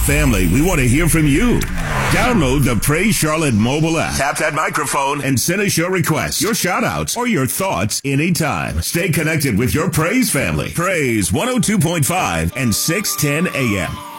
Family, we want to hear from you. Download the Praise Charlotte mobile app. Tap that microphone and send us your requests, your shout-outs, or your thoughts anytime. Stay connected with your Praise family. Praise 102.5 and 610 AM.